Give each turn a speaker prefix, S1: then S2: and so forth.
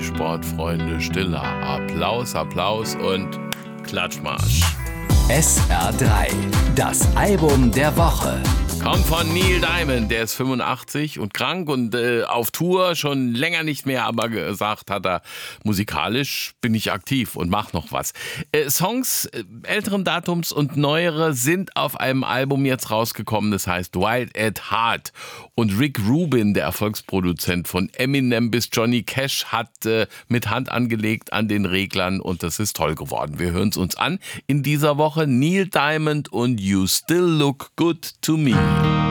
S1: Sportfreunde, stiller Applaus, Applaus und Klatschmarsch.
S2: SR3, das Album der Woche.
S1: Kommt von Neil Diamond, der ist 85 und krank und auf Tour, schon länger nicht mehr, aber gesagt hat er, musikalisch bin ich aktiv und mach noch was. Songs älteren Datums und neuere sind auf einem Album jetzt rausgekommen, das heißt Wild at Heart. Und Rick Rubin, der Erfolgsproduzent von Eminem bis Johnny Cash, hat mit Hand angelegt an den Reglern und das ist toll geworden. Wir hören es uns an in dieser Woche. Neil Diamond und You Still Look Good to Me.